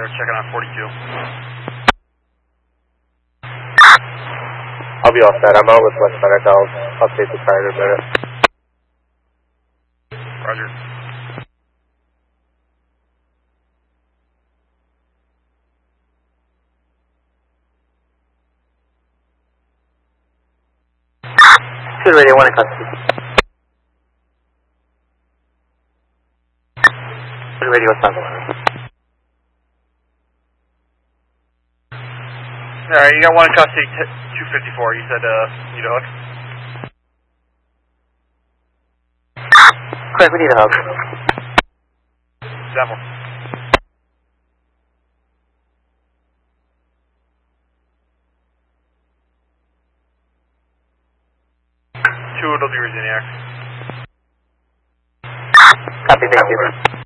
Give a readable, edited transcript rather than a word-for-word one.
there, checking on 42. I'll be all set. I'm out with West FedEx. I'll update the car in a minute. Roger. Good radio, 1 in custody. Good radio, 711. Alright, you got 1 in custody, 254. You said, need a hook? Correct, we need a hook. Example. Two, it'll be Resiniac. Copy, thank you.